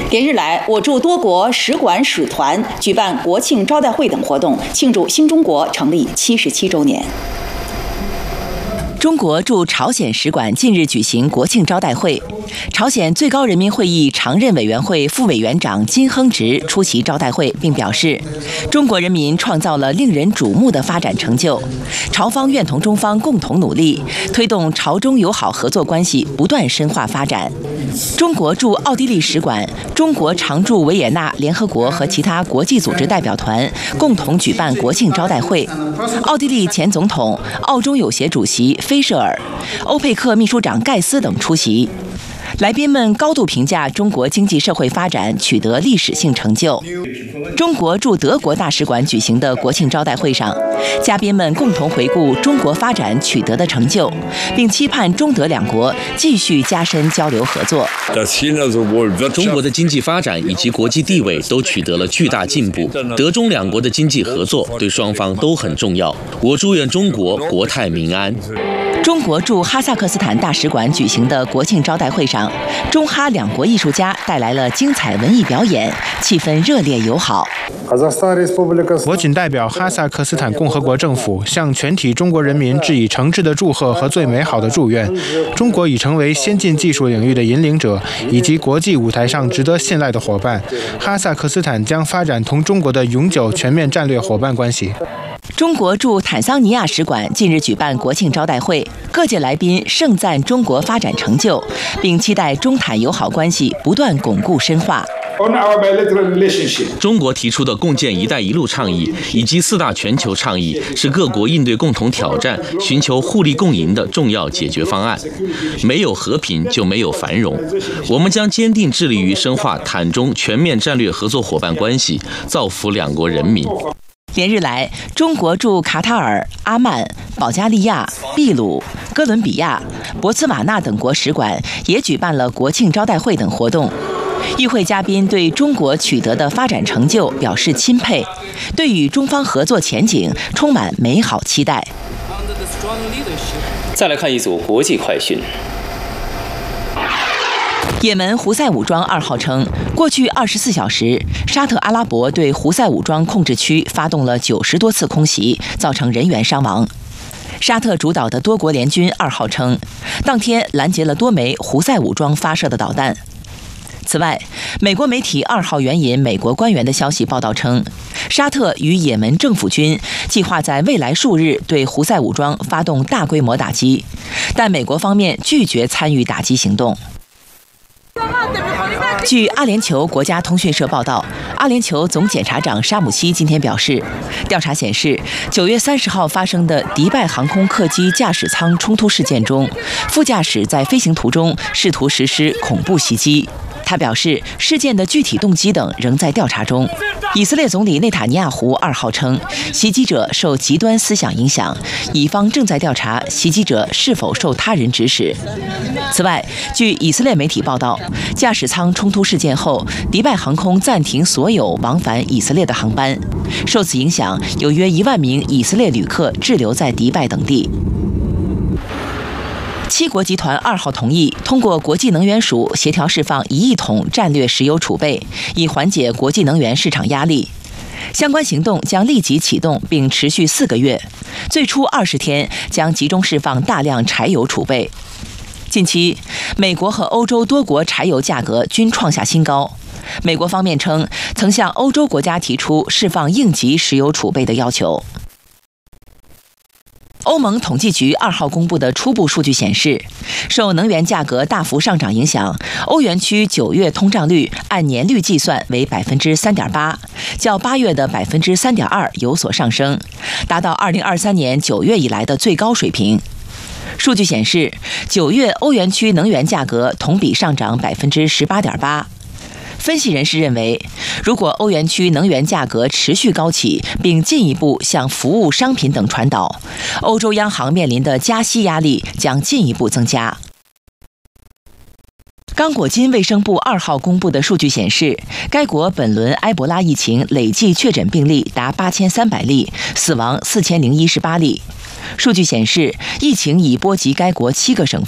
连日来，我驻多国使馆使团举办国庆招待会等活动，庆祝新中国成立77周年。 中国驻朝鲜使馆近日举行国庆招待会，朝鲜最高人民会议常任委员会副委员长金亨植出席招待会，并表示，中国人民创造了令人瞩目的发展成就，朝方愿同中方共同努力，推动朝中友好合作关系不断深化发展。中国驻奥地利使馆、中国常驻维也纳联合国和其他国际组织代表团共同举办国庆招待会，奥地利前总统、澳中友协主席菲舍尔、欧佩克秘书长盖斯等出席。来宾们高度评价中国经济社会发展取得历史性成就。中国驻德国大使馆举行的国庆招待会上，嘉宾们共同回顾中国发展取得的成就，并期盼中德两国继续加深交流合作。 中国的经济发展以及国际地位都取得了巨大进步，德中两国的经济合作对双方都很重要。我祝愿中国国泰民安。 中国驻哈萨克斯坦大使馆举行的国庆招待会上，中哈两国艺术家带来了精彩文艺表演，气氛热烈友好。 我谨代表哈萨克斯坦共和国政府向全体中国人民致以诚挚的祝贺和最美好的祝愿。中国已成为先进技术领域的引领者，以及国际舞台上值得信赖的伙伴。哈萨克斯坦将发展同中国的永久全面战略伙伴关系。 中国驻坦桑尼亚使馆近日举办国庆招待会，各界来宾盛赞中国发展成就，并期待中坦友好关系不断巩固深化。 中国提出的共建“一带一路”倡议以及4大全球倡议，是各国应对共同挑战、寻求互利共赢的重要解决方案。没有和平就没有繁荣。我们将坚定致力于深化坦中全面战略合作伙伴关系，造福两国人民。 连日来，中国驻卡塔尔、阿曼、保加利亚、秘鲁、哥伦比亚、博茨瓦纳等国使馆也举办了国庆招待会等活动。与会嘉宾对中国取得的发展成就表示钦佩，对与中方合作前景充满美好期待。 再来看一组国际快讯。 也门胡塞武装2号称，过去24小时，沙特阿拉伯对胡塞武装控制区发动了90多次空袭，造成人员伤亡。沙特主导的多国联军2号称，当天拦截了多枚胡塞武装发射的导弹。此外，美国媒体2号援引美国官员的消息报道称，沙特与也门政府军计划在未来数日对胡塞武装发动大规模打击，但美国方面拒绝参与打击行动。据阿联酋国家通讯社报道，阿联酋总检察长沙姆西今天表示，调查显示，9月30号发生的迪拜航空客机驾驶舱冲突事件中，副驾驶在飞行途中试图实施恐怖袭击。他表示，事件的具体动机等仍在调查中。以色列总理内塔尼亚胡2号称，袭击者受极端思想影响，以方正在调查袭击者是否受他人指使。此外，据以色列媒体报道，驾驶舱冲突事件后，迪拜航空暂停所有往返以色列的航班，受此影响，有约1万名以色列旅客滞留在迪拜等地。7国集团2号同意通过国际能源署协调释放1亿桶战略石油储备，以缓解国际能源市场压力。相关行动将立即启动，并持续4个月，最初20天将集中释放大量柴油储备。近期，美国和欧洲多国柴油价格均创下新高。美国方面称，曾向欧洲国家提出释放应急石油储备的要求。欧盟统计局2号公布的初步数据显示，受能源价格大幅上涨影响，欧元区9月通胀率按年率计算为 3.8%， 较8月的 3.2% 有所上升，达到2023年9月以来的最高水平。数据显示，9月欧元区能源价格同比上涨 18.8%。分析人士认为，如果欧元区能源价格持续高企，并进一步向服务、商品等传导，欧洲央行面临的加息压力将进一步增加。刚果金卫生部2号公布的数据显示，该国本轮埃博拉疫情累计确诊病例达8300例，死亡4018例。数据显示，疫情已波及该国7个省